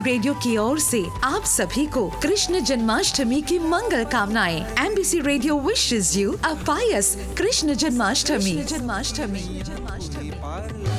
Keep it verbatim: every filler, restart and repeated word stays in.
Radio की ओर से आप सभी को कृष्ण जन्माष्टमी की मंगल कामनाएं। MBC radio wishes you a Payas Krishna Janmashtami Janmashtami Janmashtami